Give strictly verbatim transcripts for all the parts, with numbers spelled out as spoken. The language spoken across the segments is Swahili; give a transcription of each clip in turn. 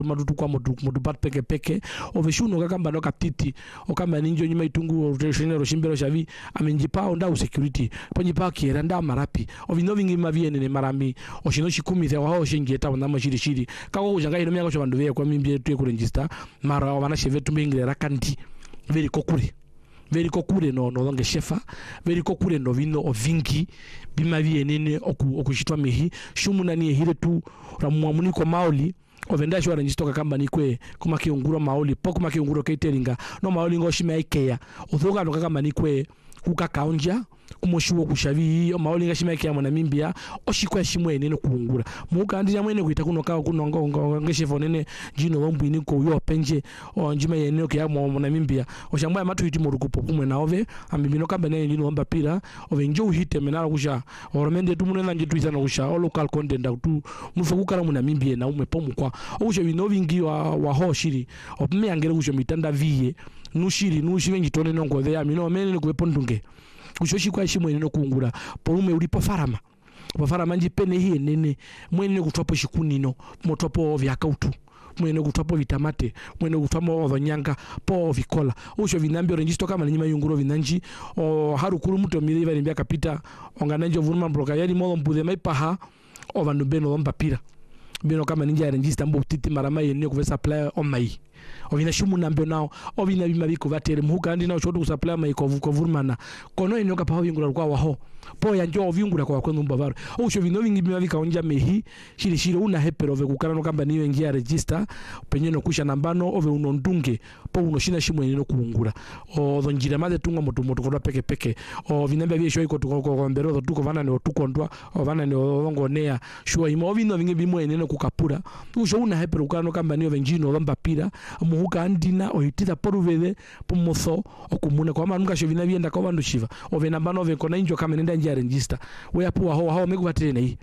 madutu kwa modu modu bat peke peke oveshuno kakamba no katiti okamba ninjo nyima itungu rotational shimbero shavi amenjipa onda security ponjipa kiera nda marapi ovino vingi maviene ne marami oshino shikumi the wa oshingieta wana mashiri shiri kawo ujanga ino myako shabandu ve kwa mimbi tu ku register mara wana sheve tumbingire rakanti veri kokuri veri kokure no no longe shefa veri kokure no vino ovingi bimaviene ne oku okushitwa mehi shumuna ni hire tu ramwamuni kwa maoli ovenda shwa ranjistoka kamba nikwe kuma kiunguro maoli po kuma kiunguro cateringa no maoli ngoshime ikeya uthoka no kamba nikwe kukakaunja kumoshuwo kushavi maoli ngashime ikeya mwana mimbia oshikwa shimwe nene kuungura muka ndija mwene kuita kuno kawo kuno ngo ngeshefo nene jino lombu ini ko yo penje o njima yene ke ya mwana mimbia oshambwa matu hiti morukupo kumwe na ove ambibino kamba nene jino lomba pira ove njo uhite menara kusha oromende tumune nanje tuisa na kusha o local content tu mufe kukara mwana mimbia na ume pomu kwa okusha vino vingi wa wa ho shiri opme angere kusha mitanda viye nushiri nushi vengi tone nongo the amino mene kuwepo ndunge kushoshi kwa shimwe nene kuungura porume ulipo farama farama njipene hii nene mwene kutopo shikunino motopo vyakautu mwene kutopo vitamate mwene kutopo ovanyanga po vikola usho vinambio renjisto kama nyima yunguro vinanji o harukuru muto miliva nimbia kapita ongananjo vunuma mbloka yali molo mbude maipaha ovandu beno lomba pira beno kama ninja renjista mbo titi marama yene kuve supply omai ovina shumu nambio nao ovina bima biko vatere muhuka andi nao shoto kusupply mai ko vurmana kono ino kapaho yungura kwa waho po yanjo ovyungura kwa kwenu mbavaro usho vino vingi bima bika onja mehi shiri shiri una hepero ve kukana no kamba niyo njia register penye no kusha nambano ove unondunge po unoshina shimwe nino kuungura o dhonjira made tunga moto moto kwa peke peke o vinambia vye shoi ko tuko ko mbero tuko vana ne tuko ndwa o vana ne longo nea shua imo ovino vingi bimwe nino kukapura usho una hepero kukana no kamba niyo venjino lomba pira muhuka andina ohitita poruvede pomoso okumune kwa manuka shovina vienda kwa bandu shiva ovena bano ve kona injo kama nenda njia register we apu wa ho ho mekuvatene nei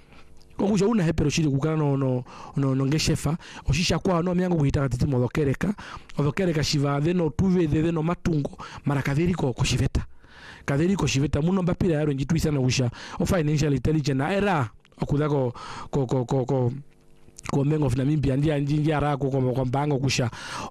okusha una hepero shiri kukana no no no, no ngeshefa oshisha kwa no myango kuhitaka titi molokereka olokereka shiva theno tuvede theno matungo mara kaveri ko koshiveta kaveri ko shiveta muno mbapira yaro njituisa na kusha o financial intelligence na era okudako ko ko ko ko komengo fina mimbia ndia njinja rako kwa mbango kusha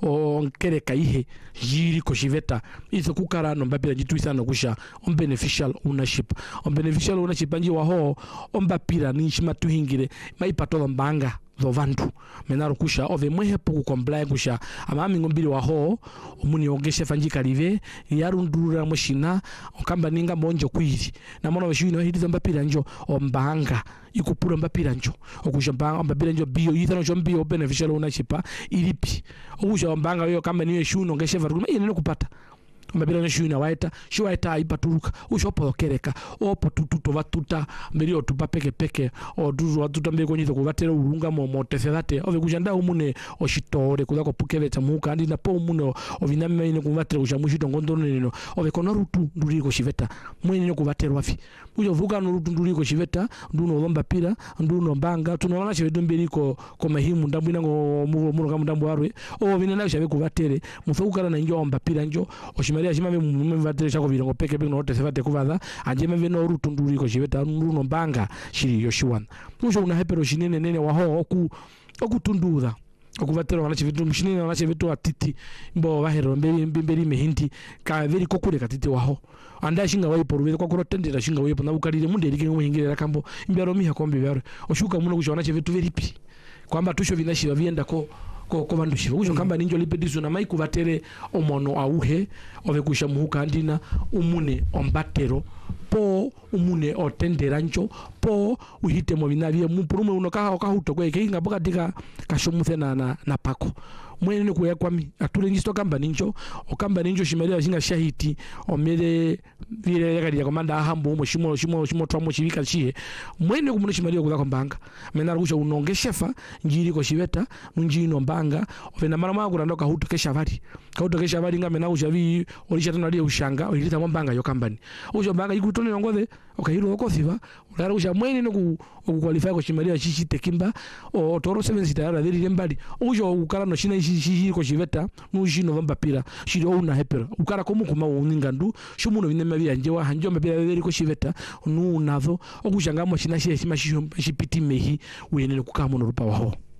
o kereka ihe jiri koshiveta izo kukara no mbapira jituisa no kusha on beneficial ownership on beneficial ownership anji waho on mbapira ni shima tuhingire maipatola mbanga vandu menaro kusha ove mwehepo kukomblai kusha amami ngombili waho omuni ogeshe fanjika rive yarundura moshina okamba ninga monjo kwiri na mona washino hidi mbapira njo ombanga ikupura mbapira njo okusha mbanga mbapira njo bio yithano njo bio beneficial ownership ilipi okusha ombanga yo kamba niwe shuno ngeshe varu ine kupata mbabira nshuna waita shu waita ipaturuka ushopo kereka opo tututo vatuta mbiri otupa peke peke o duzu watuta mbiri konyito kuvatera urunga mo motefedate ove kujanda umune oshitore kudako pukeveta muka andi na po umune oviname ine kuvatera ushamushito ngondono nino ove kona rutu nduriko shiveta mwene ne kuvatera wafi ujo vuka no rutu nduriko shiveta nduno lomba pira nduno mbanga tunaona shevedo mbiri ko ko mahimu ndambwina ngo muno kama ndambo arwe o vinana shave kuvatere mufukana na njo omba pira njo oshima Maria shima mvatere chako virongo peke peke no tesevate kuvadha anjema veno rutunduri ko shiveta nuno mbanga shiri yoshiwan usho una hepero shinene nene waho oku okutundura okuvatero wana chivitu mshinene wana chivitu atiti mbo bahero mberi mberi mehinti ka veri kokure katiti waho anda shinga waipo ruwe kwa kurotendera shinga waipo na ukalire munde rike ngumhingire kambo imbero miha kombe vyaro oshuka muno kushona chivitu veripi kwamba tusho vinashiva vienda ko ko ko bandu shiva usho kamba ninjo lipedizo na mai kuvatere omono auhe ove kusha muhuka andina umune ombatero po umune otendera ncho po uhite mo binavye mupurume unoka okahuto kwe kinga boka dika kashomuthe na na, na pako mwene ne kuya kwami atule njisto kamba ninjo okamba ninjo shimelia shinga shahiti omele vile yakadi ya komanda ahambo mo shimo shimo shimo twamo chivika chihe mwene kumuno shimelia kuza kombanga menara kusha unonge shefa njiri ko shiveta nunjino mbanga ofena mara mwa kurandoka huto kesha vari kauto kesha vari ngame na ushavi olisha tano ali ushanga olita mbanga yo kambani usho mbanga ikutone ngode okahiro okothiva urara kusha mwene no ku qualify ko shimelia chichi tekimba o toro seven sitara dhiri mbali usho ukara no shina shishi ko shiveta nujino vamba pira shiri ona hepera ukara komu kuma uningandu shumuno vinema bya njewa hanjo mbapira dhiri ko shiveta nu nazo okushanga mo shina shishi mashipiti mehi uyenele kukamono rupa waho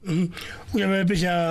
Mm. Uya pesha